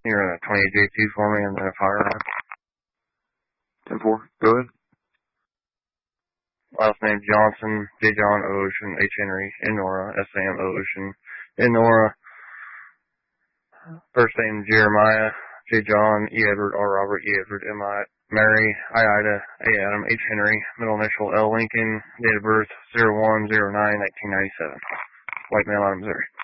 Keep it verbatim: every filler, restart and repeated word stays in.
You run a twenty-eight J two for me and then a firearm. ten four. Go ahead. Last name Johnson, J. John, O. Ocean, H. Henry, N. Nora, S. Sam, O. Ocean, N. Nora. First name Jeremiah, J. John, E. Edward, R. Robert, E. Edward, M. I. Mary, I. Ida, A. Adam, H. Henry, middle initial L. Lincoln, date of birth zero one zero nine nineteen ninety-seven. White male out of Missouri.